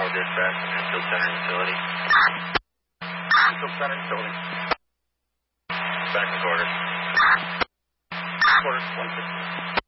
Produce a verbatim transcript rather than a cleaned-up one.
dispatch, Enfield Center Utility. Enfield Center Utility. Back in quarters. Quarters, one fifty.